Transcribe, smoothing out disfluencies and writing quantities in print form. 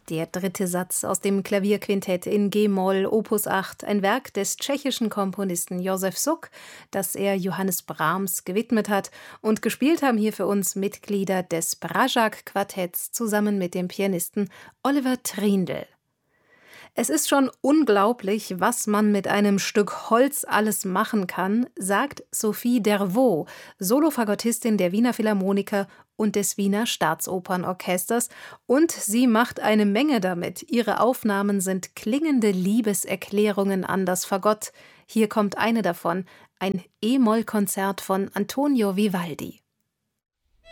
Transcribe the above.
Der dritte Satz aus dem Klavierquintett in G-Moll Opus 8, ein Werk des tschechischen Komponisten Josef Suk, das er Johannes Brahms gewidmet hat, und gespielt haben hier für uns Mitglieder des Brašák-Quartetts zusammen mit dem Pianisten Oliver Trindl. Es ist schon unglaublich, was man mit einem Stück Holz alles machen kann, sagt Sophie Dervaux, Solofagottistin der Wiener Philharmoniker und des Wiener Staatsopernorchesters, und sie macht eine Menge damit. Ihre Aufnahmen sind klingende Liebeserklärungen an das Fagott. Hier kommt eine davon, ein E-Moll-Konzert von Antonio Vivaldi.